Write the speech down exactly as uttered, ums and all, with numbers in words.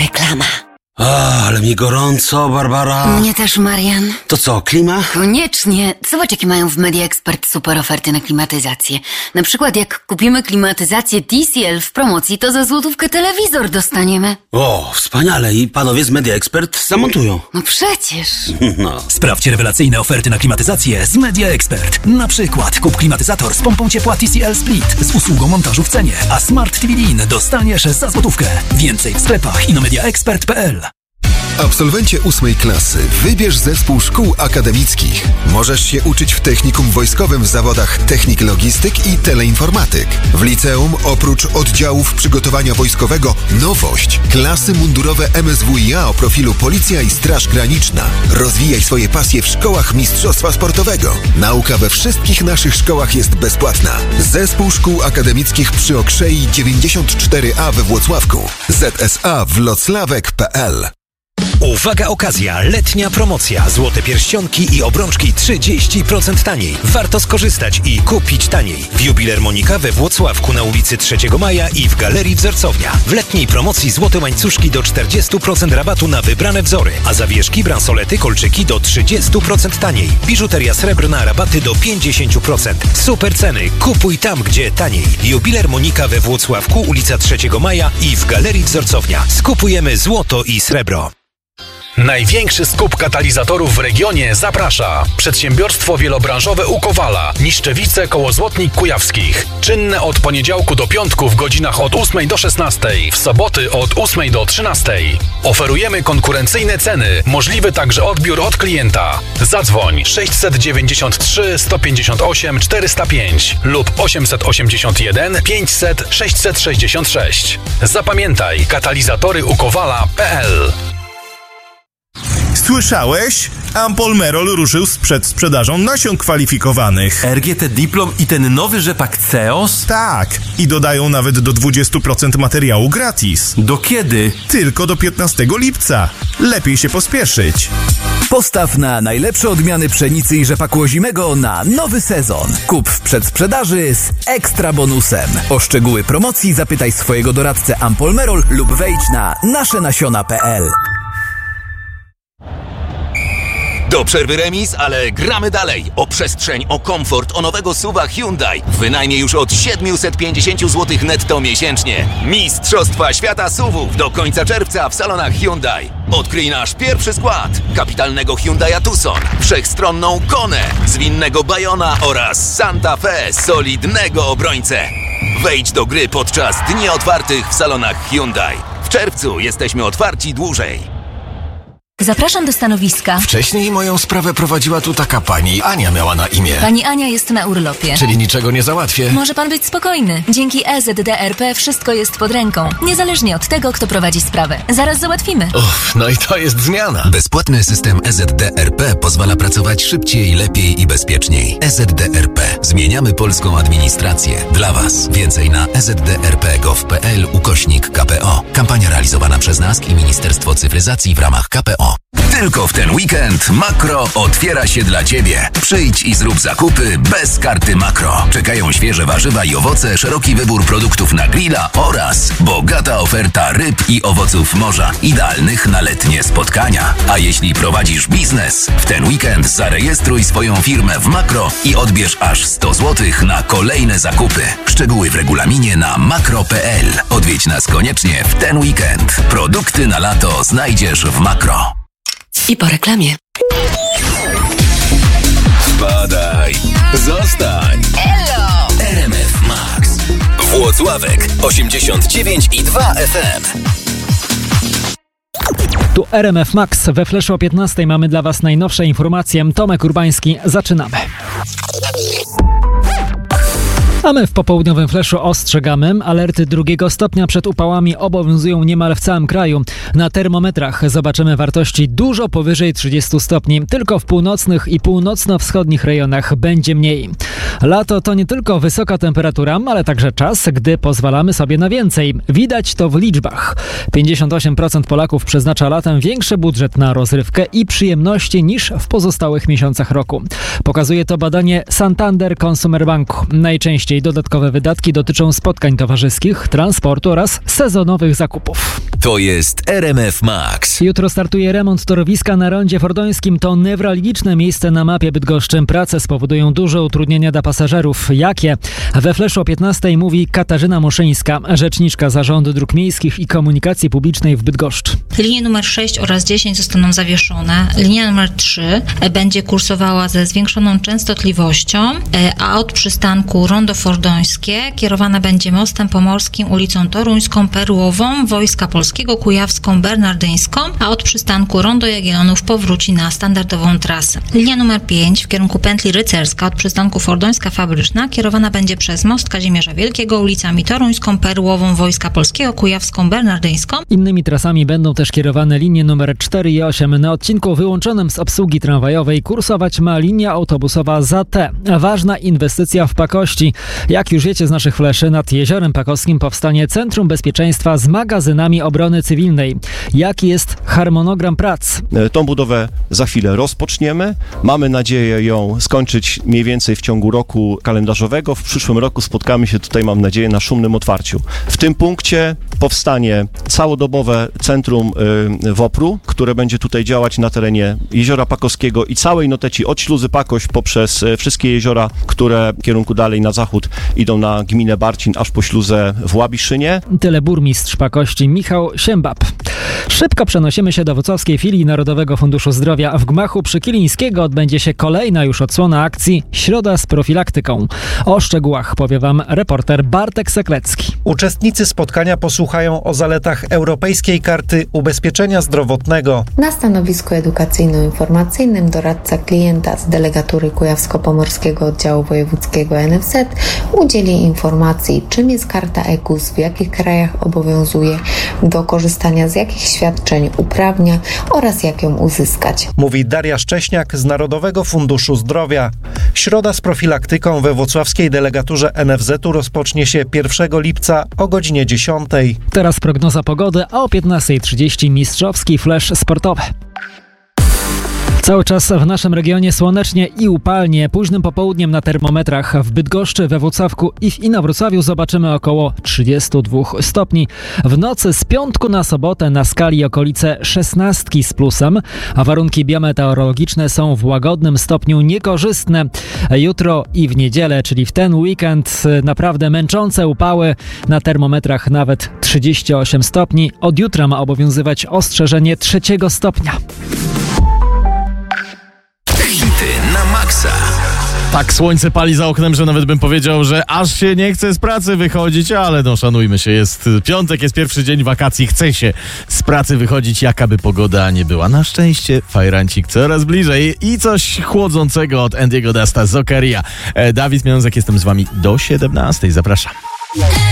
reklama. O, ale mi gorąco, Barbara. Mnie też, Marian. To co, klima? Koniecznie. Zobacz, jakie mają w Media Expert super oferty na klimatyzację. Na przykład jak kupimy klimatyzację T C L w promocji, to za złotówkę telewizor dostaniemy. O, wspaniale. I panowie z Media Expert zamontują. No przecież. No. Sprawdź rewelacyjne oferty na klimatyzację z Media Expert. Na przykład kup klimatyzator z pompą ciepła T C L Split z usługą montażu w cenie, a Smart T V Lean dostaniesz za złotówkę. Więcej w sklepach i na media expert kropka p l. Absolwencie ósmej klasy, wybierz zespół szkół akademickich. Możesz się uczyć w technikum wojskowym w zawodach technik logistyk i teleinformatyk. W liceum oprócz oddziałów przygotowania wojskowego nowość. Klasy mundurowe M S W i A o profilu Policja i Straż Graniczna. Rozwijaj swoje pasje w szkołach mistrzostwa sportowego. Nauka we wszystkich naszych szkołach jest bezpłatna. Zespół szkół akademickich przy Okrzei dziewięćdziesiąt cztery A we Włocławku. Z S A wloclawek kropka p l. Uwaga, okazja, letnia promocja. Złote pierścionki i obrączki trzydzieści procent taniej. Warto skorzystać i kupić taniej. W Jubiler Monika we Włocławku na ulicy trzeciego maja i w Galerii Wzorcownia. W letniej promocji złote łańcuszki do czterdzieści procent rabatu na wybrane wzory, a zawieszki, bransolety, kolczyki do trzydzieści procent taniej. Biżuteria srebrna, rabaty do pięćdziesiąt procent. Super ceny, kupuj tam, gdzie taniej. Jubiler Monika we Włocławku, ulica trzeciego maja i w Galerii Wzorcownia. Skupujemy złoto i srebro. Największy skup katalizatorów w regionie zaprasza przedsiębiorstwo wielobranżowe u Kowala, Niszczewice koło Złotnik Kujawskich. Czynne od poniedziałku do piątku w godzinach od ósmej do szesnastej, w soboty od ósmej do trzynastej. Oferujemy konkurencyjne ceny, możliwy także odbiór od klienta. Zadzwoń sześćset dziewięćdziesiąt trzy sto pięćdziesiąt osiem czterysta pięć lub osiemset osiemdziesiąt jeden pięćset sześćset sześćdziesiąt sześć. Zapamiętaj, katalizatory u Kowala kropka p l. Słyszałeś? Ampol-Merol ruszył z przedsprzedażą nasion kwalifikowanych. R G T Diplom i ten nowy rzepak Ceos? Tak. I dodają nawet do dwadzieścia procent materiału gratis. Do kiedy? Tylko do piętnastego lipca. Lepiej się pospieszyć. Postaw na najlepsze odmiany pszenicy i rzepaku ozimego na nowy sezon. Kup w przedsprzedaży z ekstra bonusem. O szczegóły promocji zapytaj swojego doradcę Ampol-Merol lub wejdź na nasze nasiona kropka p l. Do przerwy remis, ale gramy dalej. O przestrzeń, o komfort, o nowego suwa Hyundai. Wynajmie już od siedemset pięćdziesiąt złotych netto miesięcznie. Mistrzostwa Świata suwów do końca czerwca w salonach Hyundai. Odkryj nasz pierwszy skład. Kapitalnego Hyundai'a Tucson, wszechstronną Konę, zwinnego Bayona oraz Santa Fe, solidnego obrońcę. Wejdź do gry podczas dni otwartych w salonach Hyundai. W czerwcu jesteśmy otwarci dłużej. Zapraszam do stanowiska. Wcześniej moją sprawę prowadziła tu taka pani. Ania miała na imię. Pani Ania jest na urlopie. Czyli niczego nie załatwię. Może pan być spokojny. Dzięki E Z D R P wszystko jest pod ręką. Niezależnie od tego, kto prowadzi sprawę. Zaraz załatwimy. Uff, no i to jest zmiana. Bezpłatny system E Z D R P pozwala pracować szybciej, lepiej i bezpieczniej. E Z D R P. Zmieniamy polską administrację. Dla Was. Więcej na e z d r p kropka gov kropka p l ukośnik K P O. Kampania realizowana przez N A S K i Ministerstwo Cyfryzacji w ramach K P O. Tylko w ten weekend Makro otwiera się dla Ciebie. Przyjdź i zrób zakupy bez karty Makro. Czekają świeże warzywa i owoce, szeroki wybór produktów na grilla oraz bogata oferta ryb i owoców morza, idealnych na letnie spotkania. A jeśli prowadzisz biznes, w ten weekend zarejestruj swoją firmę w Makro i odbierz aż sto złotych na kolejne zakupy. Szczegóły w regulaminie na makro kropka p l. Odwiedź nas koniecznie w ten weekend. Produkty na lato znajdziesz w Makro. I po reklamie. Spadaj, zostań. Elo! R M F Max. Włocławek osiemdziesiąt dziewięć i dwa F M. Tu R M F Max. We Flashu o piętnastej mamy dla Was najnowsze informacje. Tomek Urbański, zaczynamy. A my w popołudniowym Flashu ostrzegamy. Alerty drugiego stopnia przed upałami obowiązują niemal w całym kraju. Na termometrach zobaczymy wartości dużo powyżej trzydziestu stopni. Tylko w północnych i północno-wschodnich rejonach będzie mniej. Lato to nie tylko wysoka temperatura, ale także czas, gdy pozwalamy sobie na więcej. Widać to w liczbach. pięćdziesiąt osiem procent Polaków przeznacza latem większy budżet na rozrywkę i przyjemności niż w pozostałych miesiącach roku. Pokazuje to badanie Santander Consumer Banku. Najczęściej Najczęściej dodatkowe wydatki dotyczą spotkań towarzyskich, transportu oraz sezonowych zakupów. To jest R M F Max. Jutro startuje remont torowiska na rondzie fordońskim. To newralgiczne miejsce na mapie Bydgoszczy. Prace spowodują duże utrudnienia dla pasażerów. Jakie? We Fleszu o piętnastej mówi Katarzyna Moszyńska, rzeczniczka Zarządu Dróg Miejskich i Komunikacji Publicznej w Bydgoszczy. Linie numer sześć oraz dziesięć zostaną zawieszone. Linia numer trzy będzie kursowała ze zwiększoną częstotliwością, a od przystanku Rondo Fordońskie kierowana będzie mostem pomorskim, ulicą Toruńską, Perłową, Wojska Polskiego, Kujawską, Bernardyńską, a od przystanku Rondo Jagiellonów powróci na standardową trasę. Linia numer pięć w kierunku pętli Rycerska od przystanku Fordońska Fabryczna kierowana będzie przez most Kazimierza Wielkiego, ulicami Toruńską, Perłową, Wojska Polskiego, Kujawską, Bernardyńską. Innymi trasami będą też kierowane linie numer cztery i osiem. Na odcinku wyłączonym z obsługi tramwajowej kursować ma linia autobusowa Z A T. Ważna inwestycja w Pakości. Jak już wiecie z naszych fleszy, nad Jeziorem Pakowskim powstanie Centrum Bezpieczeństwa z magazynami obrony cywilnej. Jaki jest harmonogram prac? Tą budowę za chwilę rozpoczniemy. Mamy nadzieję ją skończyć mniej więcej w ciągu roku kalendarzowego. W przyszłym roku spotkamy się tutaj, mam nadzieję, na szumnym otwarciu. W tym punkcie powstanie całodobowe centrum W O P R u, które będzie tutaj działać na terenie Jeziora Pakowskiego i całej Noteci od Śluzy Pakość poprzez wszystkie jeziora, które w kierunku dalej na zachód idą na gminę Barcin, aż po Śluzę w Łabiszynie. Tyle burmistrz Pakości Michał Siembab. Szybko przenosimy się do wrocławskiej filii Narodowego Funduszu Zdrowia. W gmachu przy Kilińskiego odbędzie się kolejna już odsłona akcji Środa z profilaktyką. O szczegółach powie wam reporter Bartek Seklecki. Uczestnicy spotkania posłuchają o zaletach Europejskiej Karty Ubezpieczenia Zdrowotnego. Na stanowisku edukacyjno-informacyjnym doradca klienta z delegatury Kujawsko-Pomorskiego Oddziału Wojewódzkiego N F Z udzieli informacji, czym jest karta E K U S, w jakich krajach obowiązuje, do korzystania z jakich świadczeń uprawnia oraz jak ją uzyskać. Mówi Daria Szcześniak z Narodowego Funduszu Zdrowia. Środa z profilaktyką we wrocławskiej delegaturze N F Z u rozpocznie się pierwszego lipca o godzinie dziesiątej. Teraz prognoza pogody, a o piętnastej trzydzieści mistrzowski flash sportowy. Cały czas w naszym regionie słonecznie i upalnie. Późnym popołudniem na termometrach w Bydgoszczy, we Włocławku i w Inowrocławiu zobaczymy około trzydzieści dwa stopni. W nocy z piątku na sobotę na skali okolice szesnastki z plusem, a warunki biometeorologiczne są w łagodnym stopniu niekorzystne. Jutro i w niedzielę, czyli w ten weekend, naprawdę męczące upały. Na termometrach nawet trzydzieści osiem stopni. Od jutra ma obowiązywać ostrzeżenie trzeciego stopnia. Hity na maksa. Tak słońce pali za oknem, że nawet bym powiedział, że aż się nie chce z pracy wychodzić, ale no szanujmy się, jest piątek, jest pierwszy dzień wakacji, chce się z pracy wychodzić, jaka by pogoda nie była. Na szczęście fajrancik coraz bliżej i coś chłodzącego od Andy'ego Dusta z Zokeria. Dawid Miązek, jestem z wami do siedemnastej, zapraszam.